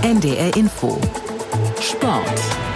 NDR Info Sport.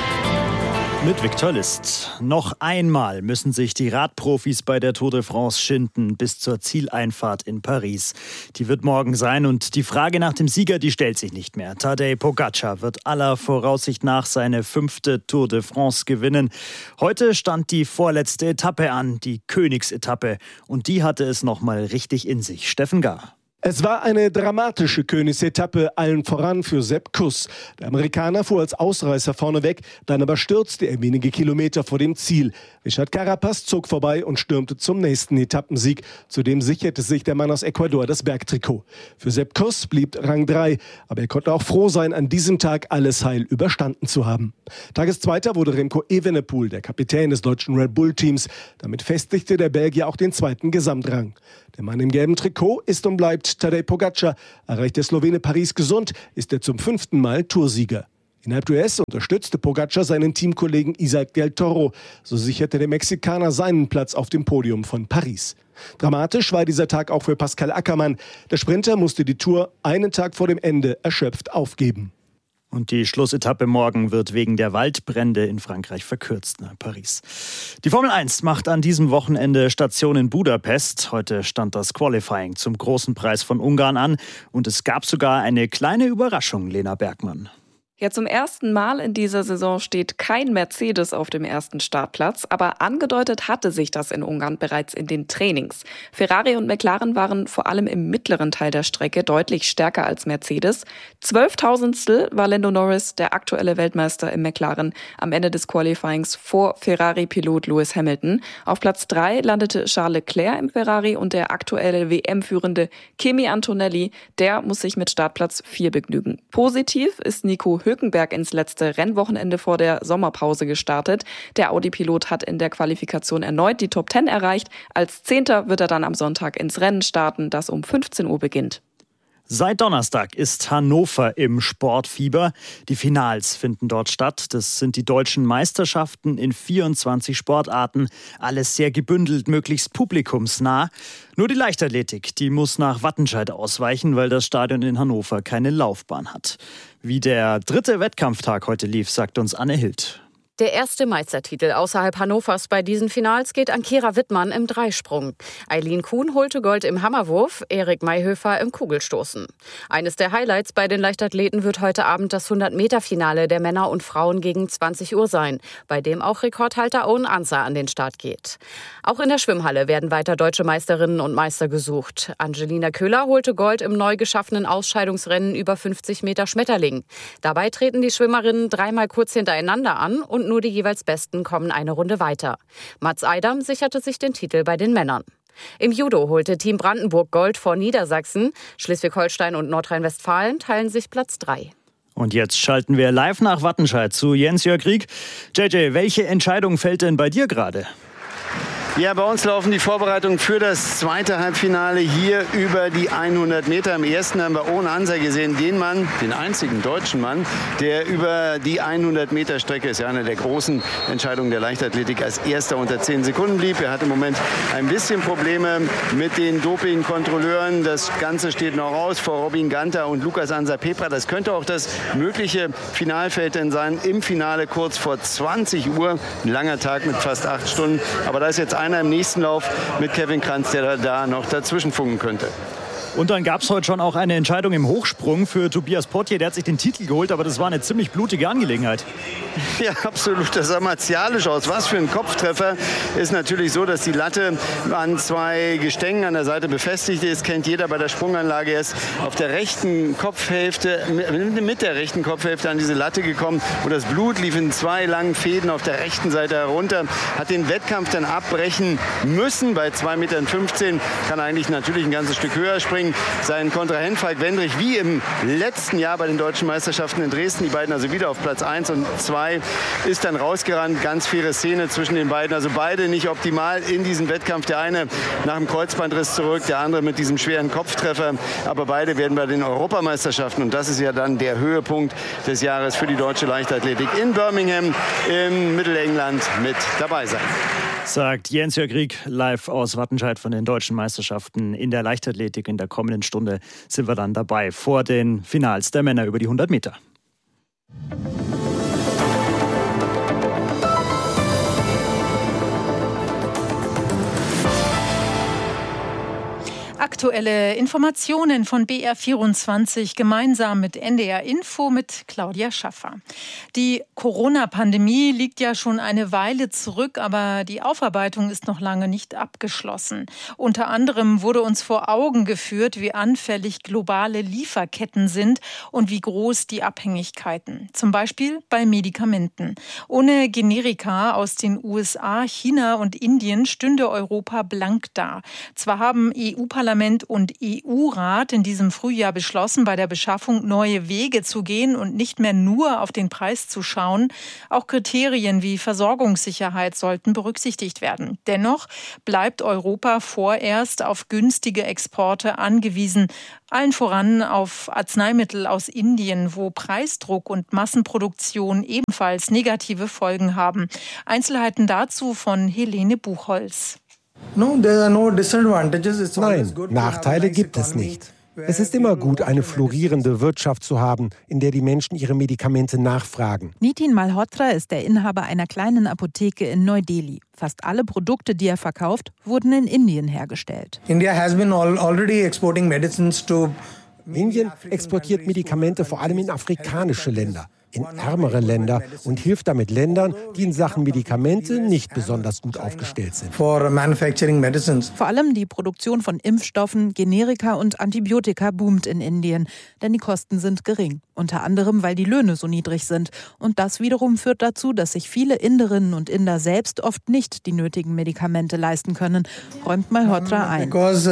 Mit Viktor List. Noch einmal müssen sich die Radprofis bei der Tour de France schinden bis zur Zieleinfahrt in Paris. Die wird morgen sein und die Frage nach dem Sieger, die stellt sich nicht mehr. Tadej Pogačar wird aller Voraussicht nach seine 5. Tour de France gewinnen. Heute stand die vorletzte Etappe an, die Königsetappe. Und die hatte es nochmal richtig in sich. Steffen Gahr. Es war eine dramatische Königsetappe, allen voran für Sepp Kuss. Der Amerikaner fuhr als Ausreißer vorneweg, dann aber stürzte er wenige Kilometer vor dem Ziel. Richard Carapaz zog vorbei und stürmte zum nächsten Etappensieg. Zudem sicherte sich der Mann aus Ecuador das Bergtrikot. Für Sepp Kuss blieb Rang 3, aber er konnte auch froh sein, an diesem Tag alles heil überstanden zu haben. Tageszweiter wurde Remco Evenepoel, der Kapitän des deutschen Red Bull-Teams. Damit festigte der Belgier auch den 2. Gesamtrang. Der Mann im gelben Trikot ist und bleibt Tadej Pogačar. Erreicht der Slowene Paris gesund, ist er zum 5. Mal Toursieger. In Alpe d'Huez unterstützte Pogačar seinen Teamkollegen Isaac del Toro. So sicherte der Mexikaner seinen Platz auf dem Podium von Paris. Dramatisch war dieser Tag auch für Pascal Ackermann. Der Sprinter musste die Tour einen Tag vor dem Ende erschöpft aufgeben. Und die Schlussetappe morgen wird wegen der Waldbrände in Frankreich verkürzt nach Paris. Die Formel 1 macht an diesem Wochenende Station in Budapest. Heute stand das Qualifying zum großen Preis von Ungarn an. Und es gab sogar eine kleine Überraschung, Lena Bergmann. Ja, zum ersten Mal in dieser Saison steht kein Mercedes auf dem ersten Startplatz, aber angedeutet hatte sich das in Ungarn bereits in den Trainings. Ferrari und McLaren waren vor allem im mittleren Teil der Strecke deutlich stärker als Mercedes. 12.000stel war Lando Norris, der aktuelle Weltmeister im McLaren, am Ende des Qualifyings vor Ferrari-Pilot Lewis Hamilton. Auf Platz 3 landete Charles Leclerc im Ferrari und der aktuelle WM-Führende Kimi Antonelli, der muss sich mit Startplatz 4 begnügen. Positiv ist Nico Hülkenberg ins letzte Rennwochenende vor der Sommerpause gestartet. Der Audi-Pilot hat in der Qualifikation erneut die Top 10 erreicht. Als 10. wird er dann am Sonntag ins Rennen starten, das um 15 Uhr beginnt. Seit Donnerstag ist Hannover im Sportfieber. Die Finals finden dort statt. Das sind die deutschen Meisterschaften in 24 Sportarten. Alles sehr gebündelt, möglichst publikumsnah. Nur die Leichtathletik, die muss nach Wattenscheid ausweichen, weil das Stadion in Hannover keine Laufbahn hat. Wie der 3. Wettkampftag heute lief, sagt uns Anne Hild. Der erste Meistertitel außerhalb Hannovers bei diesen Finals geht an Kira Wittmann im Dreisprung. Eileen Kuhn holte Gold im Hammerwurf, Erik Mayhöfer im Kugelstoßen. Eines der Highlights bei den Leichtathleten wird heute Abend das 100-Meter-Finale der Männer und Frauen gegen 20 Uhr sein, bei dem auch Rekordhalter Owen Ansah an den Start geht. Auch in der Schwimmhalle werden weiter deutsche Meisterinnen und Meister gesucht. Angelina Köhler holte Gold im neu geschaffenen Ausscheidungsrennen über 50 Meter Schmetterling. Dabei treten die Schwimmerinnen dreimal kurz hintereinander an und nur die jeweils Besten kommen eine Runde weiter. Mats Eidam sicherte sich den Titel bei den Männern. Im Judo holte Team Brandenburg Gold vor Niedersachsen. Schleswig-Holstein und Nordrhein-Westfalen teilen sich Platz 3. Und jetzt schalten wir live nach Wattenscheid zu Jens-Jörg Rieck. JJ, welche Entscheidung fällt denn bei dir gerade? Ja, bei uns laufen die Vorbereitungen für das 2. Halbfinale hier über die 100 Meter. Im ersten haben wir Owen Ansah gesehen, den Mann, den einzigen deutschen Mann, der über die 100 Meter Strecke, ist ja eine der großen Entscheidungen der Leichtathletik, als erster unter 10 Sekunden blieb. Er hat im Moment ein bisschen Probleme mit den Dopingkontrolleuren. Das Ganze steht noch aus vor Robin Ganter und Lukas Ansa-Pepra. Das könnte auch das mögliche Finalfeld denn sein. Im Finale kurz vor 20 Uhr. Ein langer Tag mit fast 8 Stunden. Aber da ist jetzt einer im nächsten Lauf mit Kevin Kranz, der da noch dazwischen funken könnte. Und dann gab es heute schon auch eine Entscheidung im Hochsprung für Tobias Potier. Der hat sich den Titel geholt, aber das war eine ziemlich blutige Angelegenheit. Ja, absolut. Das sah martialisch aus. Was für ein Kopftreffer. Ist natürlich so, dass die Latte an 2 Gestängen an der Seite befestigt ist. Kennt jeder bei der Sprunganlage. Er ist auf der rechten Kopfhälfte, mit der rechten Kopfhälfte an diese Latte gekommen. Und das Blut lief in 2 langen Fäden auf der rechten Seite herunter. Hat den Wettkampf dann abbrechen müssen. Bei 2,15 Metern kann eigentlich natürlich ein ganzes Stück höher springen. Sein Kontrahent Falk Wendrich, wie im letzten Jahr bei den Deutschen Meisterschaften in Dresden, die beiden also wieder auf Platz 1 und 2, ist dann rausgerannt. Ganz faire Szene zwischen den beiden. Also beide nicht optimal in diesem Wettkampf. Der eine nach dem Kreuzbandriss zurück, der andere mit diesem schweren Kopftreffer. Aber beide werden bei den Europameisterschaften, und das ist ja dann der Höhepunkt des Jahres für die deutsche Leichtathletik in Birmingham im Mittelengland mit dabei sein. Sagt Jens-Jörg Rieck live aus Wattenscheid von den Deutschen Meisterschaften in der Leichtathletik. In der kommenden Stunde sind wir dann dabei vor den Finals der Männer über die 100 Meter. Aktuelle Informationen von BR24 gemeinsam mit NDR Info mit Claudia Schaffer. Die Corona-Pandemie liegt ja schon eine Weile zurück, aber die Aufarbeitung ist noch lange nicht abgeschlossen. Unter anderem wurde uns vor Augen geführt, wie anfällig globale Lieferketten sind und wie groß die Abhängigkeiten. Zum Beispiel bei Medikamenten. Ohne Generika aus den USA, China und Indien stünde Europa blank da. Zwar haben EU-Parlament und EU-Rat in diesem Frühjahr beschlossen, bei der Beschaffung neue Wege zu gehen und nicht mehr nur auf den Preis zu schauen. Auch Kriterien wie Versorgungssicherheit sollten berücksichtigt werden. Dennoch bleibt Europa vorerst auf günstige Exporte angewiesen. Allen voran auf Arzneimittel aus Indien, wo Preisdruck und Massenproduktion ebenfalls negative Folgen haben. Einzelheiten dazu von Helene Buchholz. Nein, Nachteile gibt es nicht. Es ist immer gut, eine florierende Wirtschaft zu haben, in der die Menschen ihre Medikamente nachfragen. Nitin Malhotra ist der Inhaber einer kleinen Apotheke in Neu-Delhi. Fast alle Produkte, die er verkauft, wurden in Indien hergestellt. Indien exportiert Medikamente vor allem in afrikanische Länder, in ärmere Länder und hilft damit Ländern, die in Sachen Medikamente nicht besonders gut aufgestellt sind. Vor allem die Produktion von Impfstoffen, Generika und Antibiotika boomt in Indien, denn die Kosten sind gering. Unter anderem, weil die Löhne so niedrig sind. Und das wiederum führt dazu, dass sich viele Inderinnen und Inder selbst oft nicht die nötigen Medikamente leisten können, räumt Malhotra ein. Das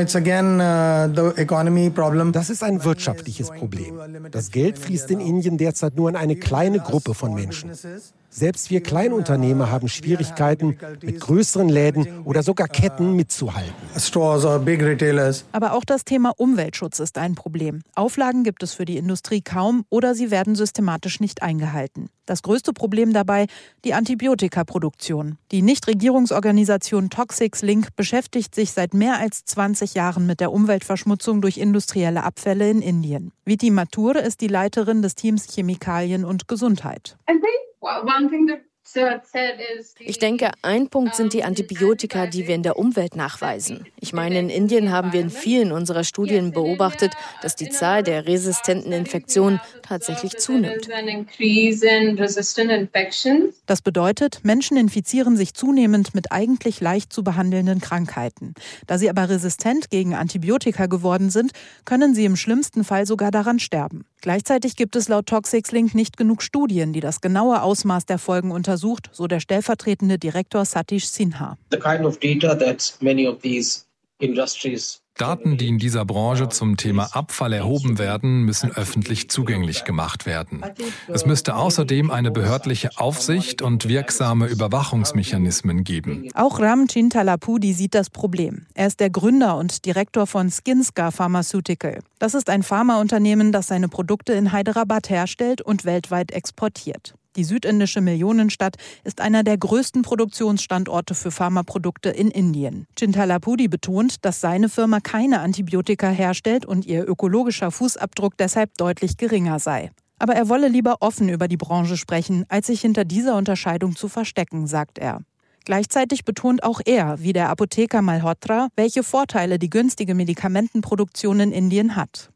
ist ein wirtschaftliches Problem. Das Geld fließt in Indien derzeit nur an eine kleine Gruppe von Menschen. Selbst wir Kleinunternehmer haben Schwierigkeiten, mit größeren Läden oder sogar Ketten mitzuhalten. Aber auch das Thema Umweltschutz ist ein Problem. Auflagen gibt es für die Industrie kaum oder sie werden systematisch nicht eingehalten. Das größte Problem dabei, die Antibiotikaproduktion. Die Nichtregierungsorganisation Toxics Link beschäftigt sich seit mehr als 20 Jahren mit der Umweltverschmutzung durch industrielle Abfälle in Indien. Viti Mathur ist die Leiterin des Teams Chemikalien und Gesundheit. Ich denke, ein Punkt sind die Antibiotika, die wir in der Umwelt nachweisen. Ich meine, in Indien haben wir in vielen unserer Studien beobachtet, dass die Zahl der resistenten Infektionen tatsächlich zunimmt. Das bedeutet, Menschen infizieren sich zunehmend mit eigentlich leicht zu behandelnden Krankheiten. Da sie aber resistent gegen Antibiotika geworden sind, können sie im schlimmsten Fall sogar daran sterben. Gleichzeitig gibt es laut Toxics Link nicht genug Studien, die das genaue Ausmaß der Folgen untersucht, so der stellvertretende Direktor Satish Sinha. Daten, die in dieser Branche zum Thema Abfall erhoben werden, müssen öffentlich zugänglich gemacht werden. Es müsste außerdem eine behördliche Aufsicht und wirksame Überwachungsmechanismen geben. Auch Ram Chintalapudi sieht das Problem. Er ist der Gründer und Direktor von Skinska Pharmaceutical. Das ist ein Pharmaunternehmen, das seine Produkte in Hyderabad herstellt und weltweit exportiert. Die südindische Millionenstadt ist einer der größten Produktionsstandorte für Pharmaprodukte in Indien. Chintalapudi betont, dass seine Firma keine Antibiotika herstellt und ihr ökologischer Fußabdruck deshalb deutlich geringer sei. Aber er wolle lieber offen über die Branche sprechen, als sich hinter dieser Unterscheidung zu verstecken, sagt er. Gleichzeitig betont auch er, wie der Apotheker Malhotra, welche Vorteile die günstige Medikamentenproduktion in Indien hat.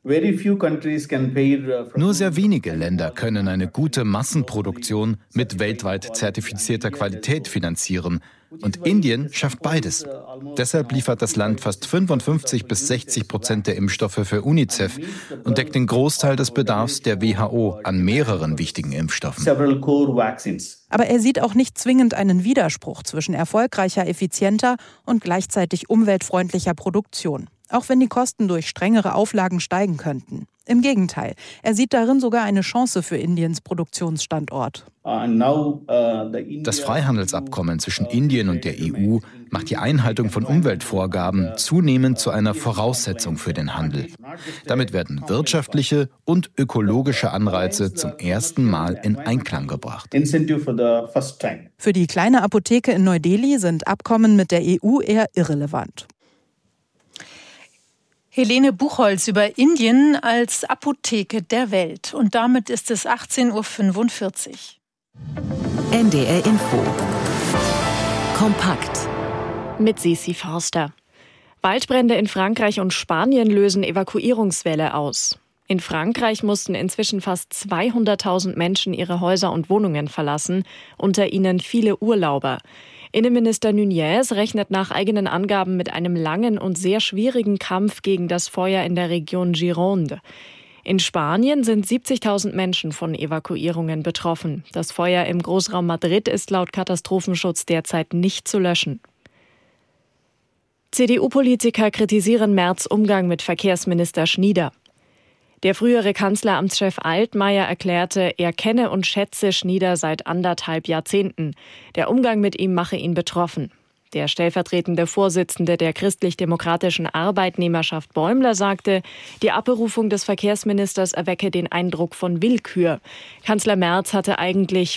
Nur sehr wenige Länder können eine gute Massenproduktion mit weltweit zertifizierter Qualität finanzieren. Und Indien schafft beides. Deshalb liefert das Land fast 55-60% der Impfstoffe für UNICEF und deckt den Großteil des Bedarfs der WHO an mehreren wichtigen Impfstoffen. Aber er sieht auch nicht zwingend einen Widerspruch zwischen erfolgreicher, effizienter und gleichzeitig umweltfreundlicher Produktion. Auch wenn die Kosten durch strengere Auflagen steigen könnten. Im Gegenteil, er sieht darin sogar eine Chance für Indiens Produktionsstandort. Das Freihandelsabkommen zwischen Indien und der EU macht die Einhaltung von Umweltvorgaben zunehmend zu einer Voraussetzung für den Handel. Damit werden wirtschaftliche und ökologische Anreize zum ersten Mal in Einklang gebracht. Für die kleine Apotheke in Neu-Delhi sind Abkommen mit der EU eher irrelevant. Helene Buchholz über Indien als Apotheke der Welt. Und damit ist es 18:45 Uhr. NDR Info. Kompakt. Mit Sisi Forster. Waldbrände in Frankreich und Spanien lösen Evakuierungswelle aus. In Frankreich mussten inzwischen fast 200.000 Menschen ihre Häuser und Wohnungen verlassen, unter ihnen viele Urlauber. Innenminister Nunez rechnet nach eigenen Angaben mit einem langen und sehr schwierigen Kampf gegen das Feuer in der Region Gironde. In Spanien sind 70.000 Menschen von Evakuierungen betroffen. Das Feuer im Großraum Madrid ist laut Katastrophenschutz derzeit nicht zu löschen. CDU-Politiker kritisieren Merz' Umgang mit Verkehrsminister Schnieder. Der frühere Kanzleramtschef Altmaier erklärte, er kenne und schätze Schnieder seit 1,5 Jahrzehnten. Der Umgang mit ihm mache ihn betroffen. Der stellvertretende Vorsitzende der christlich-demokratischen Arbeitnehmerschaft Bäumler sagte, die Abberufung des Verkehrsministers erwecke den Eindruck von Willkür. Kanzler Merz hatte eigentlich